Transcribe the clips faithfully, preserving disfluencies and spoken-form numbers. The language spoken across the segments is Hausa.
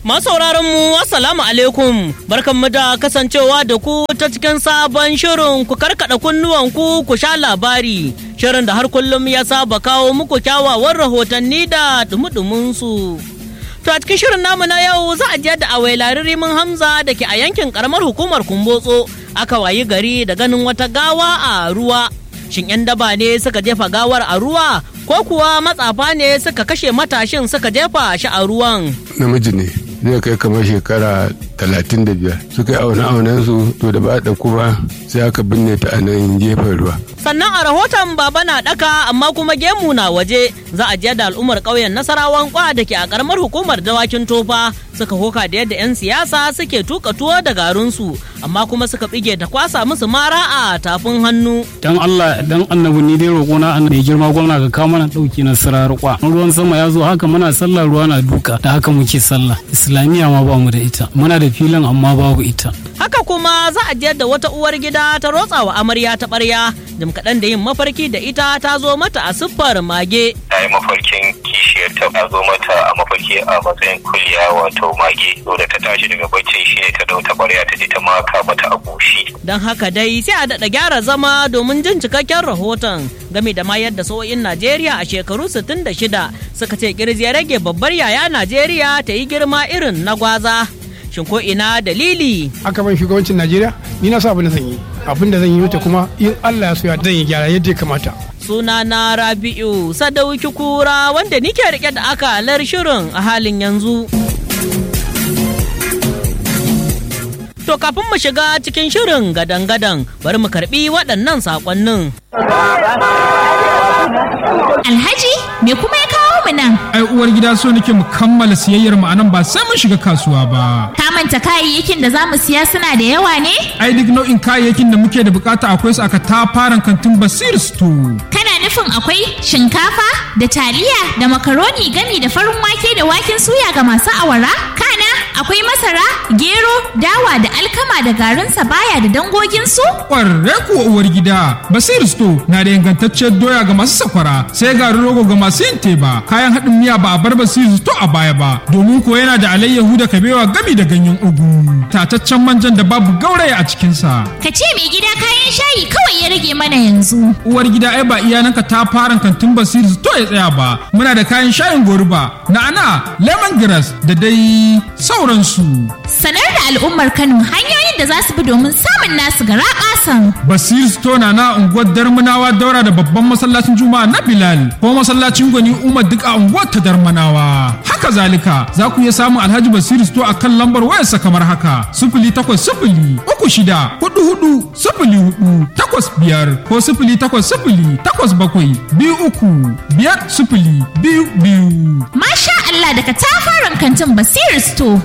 Masauraran mu assalamu alaikum, barkanmu da kasancewa da ku ta cikin sabon shirin ku karkada kunnuwan ku ku sha labari, shirin da har kullum ya saba kawo muku kyawawan rahotanni da dumudumin su. To a cikin shirin namu na yau za a je da Awailari Rimin Hamza da ke a yankin karamar hukumar Kumbotso aka wayi gari da ganin wata gawa a ruwa. Shin 'yan daba ne suka jefa gawar a ruwa ko kuwa matsafa ne suka kashe matashin suka jefa shi a ruwan? Namiji ne zai kai kamar shekara talatin da biyar suka yi aune-aunen su, to da ba a ɗauku ba sai aka binne ta a nan gefen ruwa. Sannan a rahoton baba na ɗaka amma kuma gemu na waje za a je da al'ummar ƙauyen Nasarawan Kwa da ke a ƙaramar hukumar Dawakin Tofa suka hoka da yadda 'yan siyasa suke tuka tuwo da garinsu amma kuma suka bige da kwasa musu mara a tafin hannu. Dan Allah dan annabi ni dai roƙona an da girma gwamna ka kawo mana ɗauki na Sirarukwa. Ruwan sama ya zo haka muna sallah ruwa na duka da haka muke sallah. Islamiyya ma ba mu da ita, muna da filin amma babu ita. Haka kuma za a je da wata uwar gida ta rotsa wa amarya ta ɓarya, jim kaɗan da yin mafarki da ita ta zo mata a siffar mage. Ta yi mafarkin kishiyar ta zo mata a mafarki a matsayin kuliya wato mage, to da ta tashi daga baccin shi ne ta dau ta ɓarya ta je ta maka mata a goshi. Don haka dai sai a daɗa gyara zama domin jin cikakken rahoton game da ma yadda sa'o'in Najeriya a shekaru sittin da shida suka ce kirji ya rage babbar yaya Najeriya ta yi girma irin na gwaza. Shin ko ina dalili? Aka ban shugabancin Najeriya, ni na sa abin da zan yi. Abin da zan yi mata kuma in Allah ya so ya zan yi gyara yadda ya kamata. Suna na Rabi'u Sadauki Kura wanda nike rike da akalar shirin a halin yanzu. To kafin mu shiga cikin shirin gadan-gadan bari mu karbi waɗannan saƙonnin. Alhaji, me kuma ya kawo mu nan? Ai uwar gida so nake mu kammala siyayyar mu anan ba sai mun shiga kasuwa ba. Ka manta kayayyakin da zamu siya suna da yawa ne? Ai duk nau'in kayayyakin da muke da bukata akwai su aka tafaran kantin Basir Store. Kana nufin akwai shinkafa da taliya da makaroni gami da farin wake da waken suya ga masu awara? Kana akwai masara, gero, dawa da alkama da garin sabaya da dangogin su? Ƙwarre kuwa uwar gida, Basir Store na da ingantacciyar doya ga masu sakwara, sai garin rogo ga masu yin teba. Kayan haɗin miya ba a bar Basir Store a baya ba, domin ko yana da alayyahu da kabewa gami da ganyen ugu. Tataccen manjan da babu gauraya a cikinsa. Ka ce mai gida kayan shayi kawai ya rage mana yanzu. Uwar gida ai ba iyananka ta fara kantin Basir Store ya tsaya ba. Muna da kayan shayin goruba, na'ana, lemongrass da dai sauransu. Sanar da al'ummar Kano hanyoyin da za su bi domin samun nasu gara ƙasan. Basir Store na na unguwar Darmanawa daura da babban masallacin Juma'a na Bilal ko masallacin Gwani Umar duk a unguwar ta Darmanawa. Haka zalika za ku iya samun Alhaji Basir Store a kan lambar wayarsa kamar haka sifili takwas sifili uku shida hudu hudu sifili hudu takwas biyar ko sifili takwas sifili takwas bakwai biyu uku biyar sifili biyu biyu. Masha Allah daga tafaran kantin Basir Store.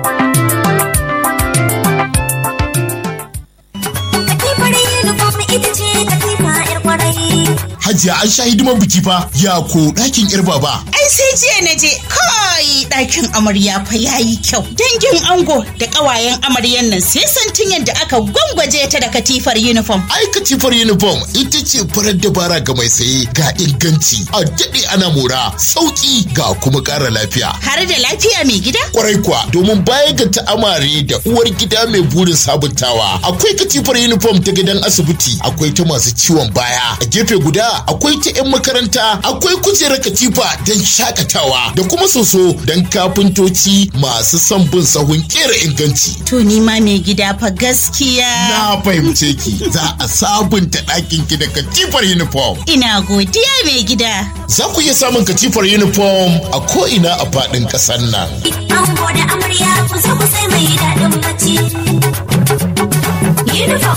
Hajiya an sha hidiman biki fa ya ko ɗakin yar baba. Ai sai jiya na je kai ɗakin amarya fa yayi kyau. Dangin ango da ƙawayen amaryan nan sai santin yadda aka gwangwaje ta da katifar uniform. Ai katifar uniform ita ce farar dabara ga mai saye ga inganci a daɗe ana mora sauƙi ga kuma ƙara lafiya. Har da lafiya mai gida? Kwarai kuwa domin baya ga ta'amare da uwar gida mai burin sabuntawa akwai katifar uniform ta gidan asibiti, akwai ta masu ciwon baya, a gefe guda akwai ta 'yan makaranta, akwai kujerar katifa don shakatawa da kuma soso don kafintoci masu son bin sahun kera inganci. To ni ma mai gida fa gaskiya. Na fahimce ki, za a sabunta ɗakin ki da katifar uniform. Ina godiya mai gida. Za ku iya samun katifar uniform a ko'ina a faɗin ƙasar nan. Ango da amarya kusa kusa mai daɗin bacci. Uniform.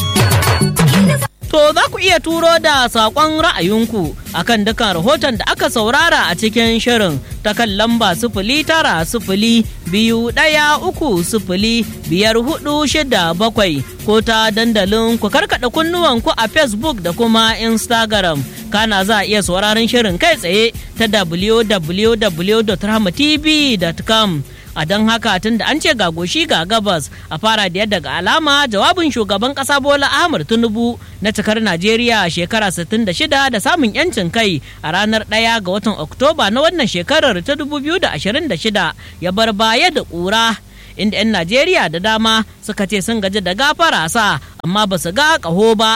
To za ku iya turo da saƙon ra'ayinku akan dukkan rahoton da aka saurara a cikin shirin ta kan lamba sifili tara sifili biyu ɗaya uku sifili biyar hudu shida bakwai ko ta dandalin ku karkaɗa kunnuwanku a Facebook da kuma Instagram. Kana za a iya sauraron shirin kai tsaye ta w w w dot rahma t v dot com. A don haka tun da an ce ga goshi ga gabas a fara da yadda ga alama jawabin shugaban ƙasa Bola Ahmed Tinubu na cikar Najeriya shekara sittin da shida da samun 'yancin kai a ranar ɗaya ga watan Oktoba na wannan shekarar ta dubu biyu da ashirin da shida ya bar baya da ƙura. Inda 'yan Najeriya da dama suka ce sun gaji da gafara sa amma ba su ga ƙaho ba.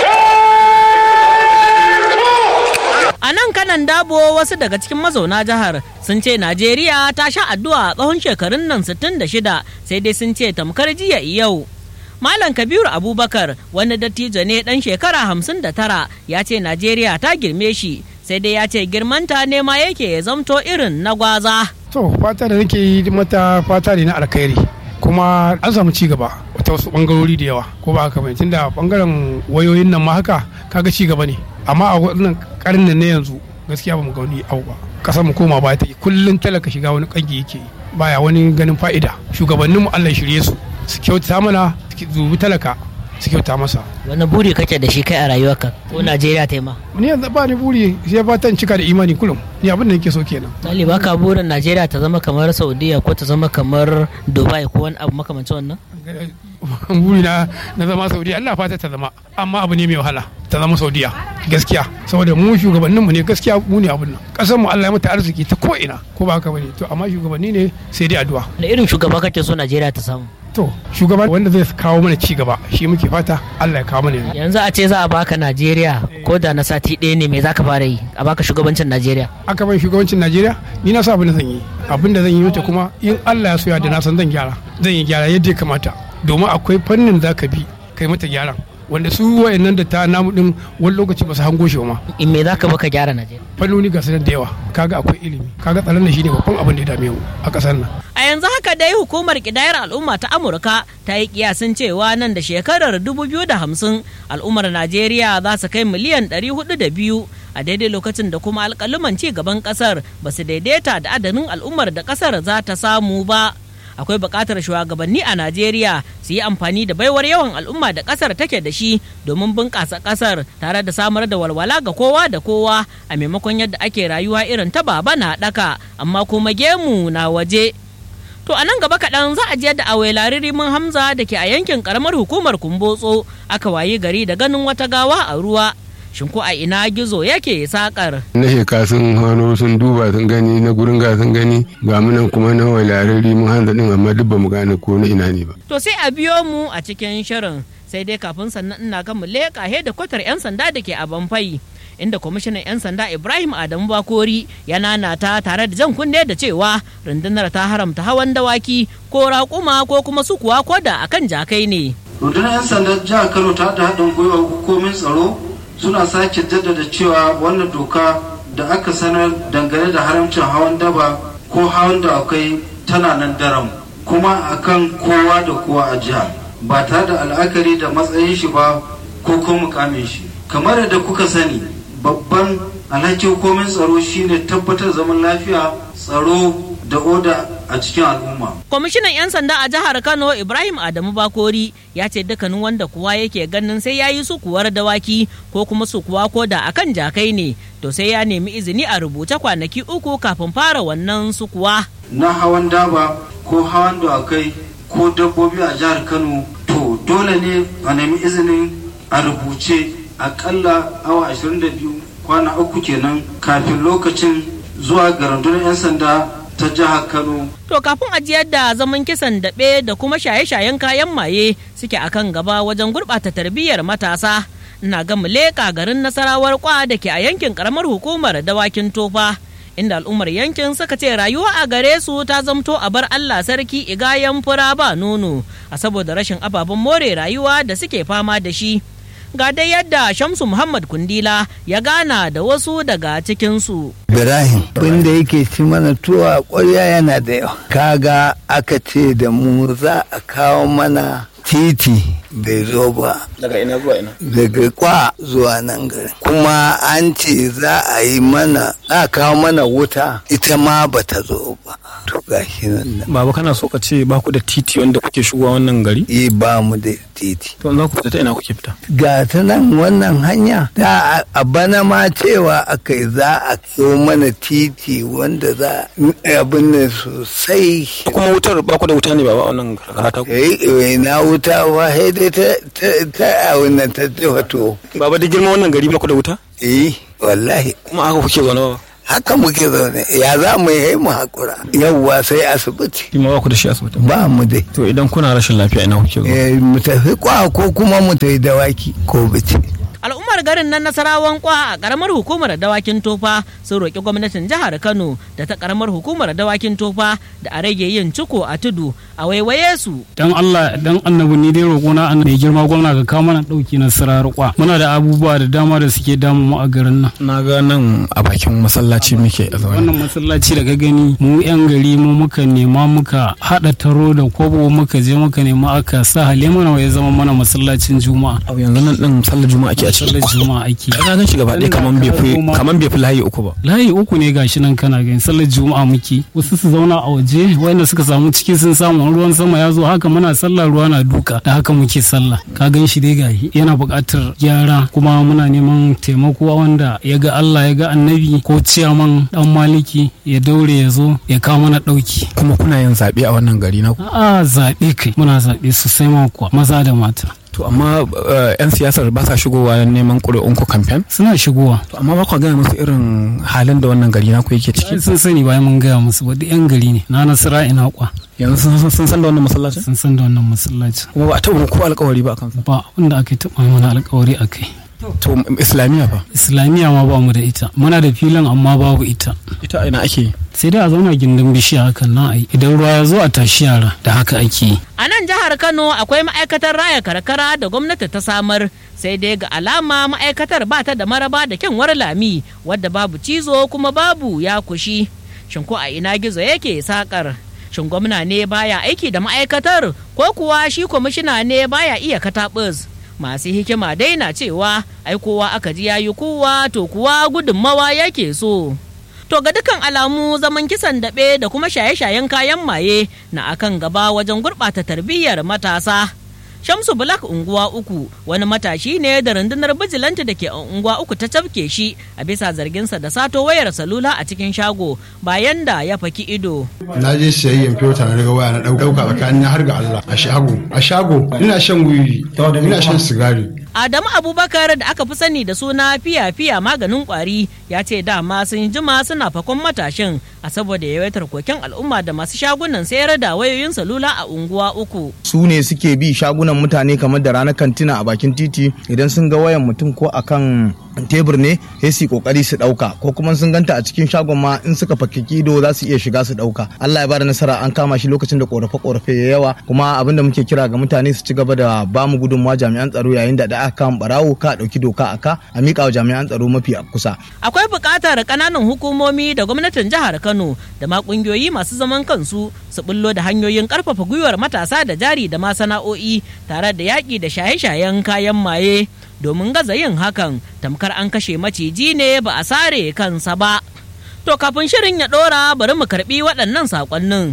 A nan kanan dabo wasu daga cikin mazauna jihar sun ce Najeriya ta sha addu'a tsawon shekarun nan sittin da shida sai dai sun ce tamkar jiya yau. Malam Kabiru Abubakar wani dattijo ne dan shekara hamsin da tara ya ce Najeriya ta girme shi sai dai ya ce girmanta ne ma yake ya zamto irin na gwaza. To fata da nake yi mata fata ne na alkhairi kuma an samu ci gaba ta wasu bangarori da yawa ko ba haka bane tunda bangaren wayoyin nan ma haka kaga ci gaba ne amma a wannan karnin ne yanzu gaskiya ba mu ga wani abu ba kasar mu koma ba ta yi kullun talaka shiga wani kangi yake baya wani ganin fa'ida shugabanninmu Allah ya shirye su su kyauta mana su zubi talaka su kyauta masa. Wani buri kake da shi kai a rayuwarka ko Najeriya ta yi ma? Ni yanzu ba ni buri sai fatan cika da imani kullum ni abin da nake so kenan. Tali ba ka burin Najeriya ta zama kamar Saudiya ko ta zama kamar Dubai ko wani abu makamancin wannan? Buri na na zama Saudiya Allah fata ta zama amma abu ne mai wahala ta zama Saudiya gaskiya saboda mu shugabannin mu ne gaskiya mu ne abun nan kasar mu Allah ya mata arziki ta ko ina ko ba haka bane to amma shugabanni ne sai dai addu'a. Da irin shugaba kake so Najeriya ta samu? To shugaban wanda zai kawo mana ci gaba shi muke fata Allah ya kawo mana yanzu. Yanzu a ce za a baka Najeriya ko da na sati ɗaya ne me zaka fara yi a baka shugabancin Najeriya? Aka bai shugabancin Najeriya ni na sa abin da zan yi abin da zan yi mata kuma in Allah ya so ya da na san zan gyara zan yi gyara yadda ya kamata domin akwai fannin zaka bi kai mata gyaran wanda su wayannan da ta namu din wani lokaci ba su hango shi ma. In me zaka baka gyara Najeriya? Fannoni ga sanar da yawa kaga akwai ilimi kaga tsaron da shine babban abin da ya dame mu a kasar nan. A yanzu haka dai hukumar kidayar al'umma ta Amurka ta yi kiyasin cewa nan da shekarar dubu biyu da hamsin al'ummar Najeriya za su kai miliyan ɗari hudu da biyu a daidai lokacin da kuma alƙaluman ci gaban ƙasar ba su daidaita da adadin al'ummar da ƙasar za ta samu ba. Akwai buƙatar shugabanni a Najeriya su yi amfani da baiwar yawan al'umma da ƙasar take da shi domin bunƙasa ƙasar tare da samar da walwala ga kowa da kowa a maimakon yadda ake rayuwa irin ta baba na ɗaka amma kuma gemu na waje. To a nan gaba kaɗan za a je da awelari rimin Hamza da ke a yankin ƙaramar hukumar Kumbotso aka wayi gari da ganin wata gawa a ruwa. Shin ko a ina gizo yake sakar? Na sheka sun hano sun duba sun gani na gurin ga sun gani ga munan kuma na walarari mun hanza din amma duk ba mu gane ko na ina ne ba. To sai a biyo mu a cikin shirin sai dai kafin sannan ina kan mu leƙa he da kwatar 'yan sanda da ke a Banfai. Inda kwamishinan 'yan sanda Ibrahim Adamu Bakori ya nanata tare da jan kunne da cewa rundunar ta haramta hawan dawaki ko raƙuma ko kuma sukuwa ko da akan jakai ne. Rundunar 'yan sanda jihar Kano ta da haɗin gwiwa hukumomin tsaro suna sake jaddada cewa wannan doka da aka sanar dangane da haramcin hawan daba ko hawan da akwai tana nan daram kuma akan kowa da kowa a jihar ba tare da al'akari da matsayin shi ba ko ko mukamin shi kamar da kuka sani babban alhakin hukumomin tsaro shine tabbatar zaman lafiya tsaro da oda a cikin al'umma. Kwamishinan 'yan sanda a jihar Kano Ibrahim Adamu Bakori ya ce dukkanin wanda kuwa yake ganin sai ya yi sukuwar dawaki ko kuma sukuwa ko da akan jakai ne to sai ya nemi izini a rubuce kwanaki uku kafin fara wannan sukuwa. Na hawan daba ko hawan dawakai ko dabbobi a jihar Kano to dole ne a nemi izinin a rubuce akalla awa ashirin da biyu kwana uku kenan kafin lokacin zuwa ga rundunar 'yan sanda ta jihar Kano. To kafin ajiyar da zaman kisan daɓe da kuma shaye-shayen kayan maye suke akan gaba wajen gurɓata tarbiyyar matasa. Ina ga leƙa garin Nasarawar Kwa da ke a yankin ƙaramar hukumar Dawakin Tofa. Inda al'ummar yankin suka ce rayuwa a gare su ta zamto a bar Allah sarki igayen fura ba nono a saboda rashin ababen more rayuwa da suke fama da shi. Ga dai yadda Shamsu Muhammad Kundila ya gana da wasu daga cikinsu. Ibrahim, wanda yake ci mana tuwa ƙwarya yana da yawa. Kaga aka ce da mu za a kawo mana titi bai zo ba. Daga ina zuwa ina? Daga kwa zuwa nan garin. Kuma an ce za a yi mana, a kawo mana wuta, ita ma ba ta zo ba. To gashi nan. Baba kana so ka ce ba ku da titi wanda kuke shigowa wannan gari? Eh ba mu da titi. To za ku fita ta ina kuke fita? Ga ta nan wannan hanya da a bana ma cewa aka yi za a so mana titi wanda za abin ne sosai. Kuma wutar ba ku da wuta ne ba wannan karkara ta ku? Eh na wuta ba sai dai ta ta a wannan ta wato. Baba da girma wannan gari ba ku da wuta? Eh wallahi. Kuma haka kuke zaune ba? Haka muke zaune ya za mu yi mu hakura yawwa sai asibiti. Kima ba ku da shi asibiti? Ba mu dai. To idan kuna rashin lafiya ina kuke zuwa? Eh mu tafi kwa ko kuma mu tafi dawaki ko bici. Al'ummar garin nan Nasarawan Kwa a karamar hukumar Dawakin Tofa sun roƙi gwamnatin jihar Kano da ta karamar hukumar Dawakin Tofa da a rage yin ciko a tudu a waiwaye su. Dan Allah dan annabi ni dai roƙona an mai girma gwamna ka kawo mana ɗauki na Nasarawan Kwa. Muna da abubuwa da dama da suke damu mu a garin nan. Na ga nan a bakin masallaci muke a zaune. Wannan masallaci da ka gani mu yan gari mu muka nema muka haɗa taro da kobo muka je muka nema aka sa hale mana ya zama mana masallacin Juma'a. A yanzu nan din sallar Juma'a ake sallar juma'a ake ka gan shi gaba ɗaya kaman bai fi kaman bai fi layi uku ba layi uku ne gashi nan kana gani sallar juma'a muke wasu su zauna a waje wanda suka samu ciki sun samu ruwan sama ya zo haka muna sallah ruwa na duka da haka muke sallah ka gan shi dai gashi yana buƙatar gyara kuma muna neman taimako wanda ya ga Allah ya ga annabi ko ciyaman dan maliki ya daure ya zo ya kawo mana ɗauki. Kuma kuna yin zaɓe a wannan gari na ku? A zaɓe kai muna zaɓe sosai ma kuwa maza da mata. To amma yan siyasar ba sa shigowa neman ƙuri'un ku kamfen? Suna shigowa. To amma ba ku gaya musu irin halin da wannan gari naku yake ciki? Sun sani bayan mun gaya musu ba duk yan gari ne na Nasara ina kwa. Yanzu sun san da wannan masallaci? Sun san da wannan masallaci. Kuma ba a taɓa ko alƙawari ba a kansa? Ba wanda aka taɓa mana alƙawari a kai. To islamiyya fa? Islamiyya ma ba mu da ita. Muna da filin amma babu ita. Ita ina ake? Sai dai a zauna gindin bishiya hakan nan ai. Idan ruwa ya zo a tashi yara da haka ake yi. A nan jihar Kano akwai ma'aikatar raya karkara da gwamnati ta samar sai dai ga alama ma'aikatar ba ta da maraba da kyanwar lami wadda babu cizo kuma babu ya kushi. Shin ko a ina gizo yake sakar? Shin gwamna ne baya aiki da ma'aikatar ko kuwa shi kwamishina ne baya iya katabus? Masu hikima dai na cewa ai kowa aka ji yayi kowa to kuwa gudunmawa yake so. To ga dukan alamu zaman kisan daɓe da kuma shaye-shayen kayan maye na akan gaba wajen gurɓata tarbiyyar matasa. Shamsu Black unguwa uku wani matashi ne da rundunar bijilanta da ke unguwa uku ta cafke shi a bisa zarginsa da sato wayar salula a cikin shago bayan da ya faki ido. Na je siyayyen fiyota na riga waya na ɗauka tsakanin har ga Allah a shago. A shago ina shan wiwi ina shan sigari. Adamu Abubakar da aka fi sani da suna fiya-fiya maganin kwari ya ce dama sun jima suna fakon matashin a saboda yawaitar koken al'umma da masu shagunan sayar da wayoyin salula a unguwa uku. Su ne suke bi shagunan mutane kamar da ranar kantina a bakin titi idan sun ga wayan mutum ko akan tebur ne sai su kokari su dauka ko kuma sun ganta a cikin shagon ma in suka fakiki ido za su iya shiga su dauka. Allah ya bada nasara an kama shi lokacin da korafe korafe ya yawa kuma abin da muke kira ga mutane su ci gaba da ba mu gudunmawa jami'an tsaro yayin da aka kama barawo ka dauki doka aka a mika wa jami'an tsaro mafi kusa. Akwai buƙatar ƙananan hukumomi da gwamnatin jihar Kano da ma ƙungiyoyi masu zaman kansu su bullo da hanyoyin ƙarfafa gwiwar matasa da jari da ma sana'o'i tare da yaƙi da shaye-shayen kayan maye domin gaza yin hakan tamkar an kashe maciji ne ba a sare kansa ba. To kafin shirin ya ɗora bari mu karɓi waɗannan saƙonnin.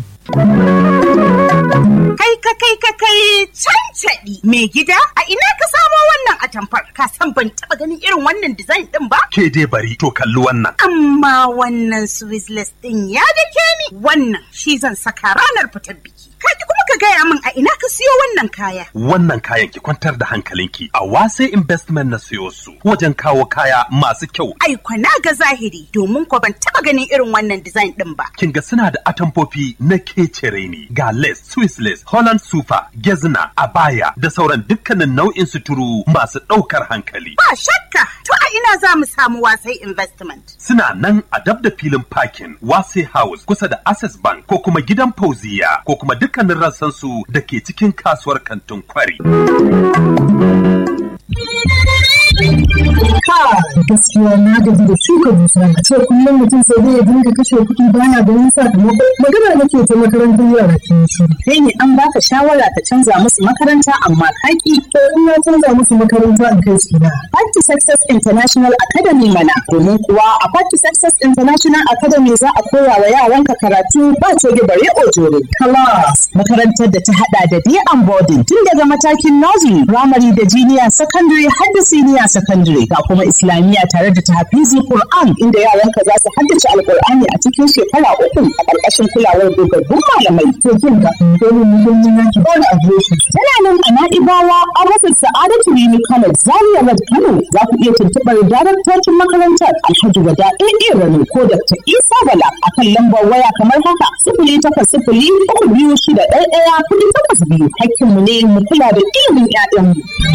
Kai ka kai ka kai cancaɗi mai gida a ina ka samo wannan atamfar ka san ban taɓa ganin irin wannan design ɗin ba? Ke dai bari to kalli wannan. Amma wannan Swissless ɗin ya dake ni wannan shi zan saka ranar fitar biki. Kai kuma ka gaya min a ina ka siyo wannan kaya. Wannan kayan ki kwantar da hankalinki a Wase Investment na siyo su wajen kawo kaya masu kyau. Ai kwana ga zahiri domin ko ban taɓa ganin irin wannan design ɗin ba. Kin ga suna da atamfofi na kecere ne ga lace, Swiss lace, Holland sufa, gezna, abaya da sauran dukkanin nau'in suturu masu ɗaukar hankali. Ba shakka to a ina za mu samu Wasai Investment. Suna nan a dab da filin parking Wasai House kusa da Access Bank ko kuma gidan Fauziya ko kuma dukkanin rassan su da ke cikin kasuwar kantin Kwari. Ha, gaskiya na gaji da shuka dusa a ce kullum mutum sai dai ya dinga kashe kuɗi baya ganin sakamako. Magana nake ta makarantar yara kin shi. Kai ne an baka shawara ka canza musu makaranta amma kaki. To in na canza musu makaranta in kai su na. Party Success International Academy mana. Domin kuwa a Party Success International Academy za a koya wa yaranka karatu ba coge bare ojore. Class makarantar da ta hada da day and boarding tun daga matakin nursery, primary da junior secondary har da senior secondary ga kuma islamiyya tare da tahfizi Qur'an inda yaranka za su haddace alqur'ani a cikin shekara uku a ƙarƙashin kulawar dogaggun malamai. To kin ga dole mu gani na ki bani adireshi. Tana nan a Na'ibawa a Rufin Sa'adatu Rimi College Zaria Road Kano. Za ku iya tuntuɓar daraktocin makarantar Alhaji Wada A. Rano ko Dr. Isa Bala a kan lambar waya kamar haka sifili takwas sifili uku biyu shida ɗaya ɗaya kuɗi takwas biyu. Hakkinmu ne mu kula da ilimin 'ya'yanmu.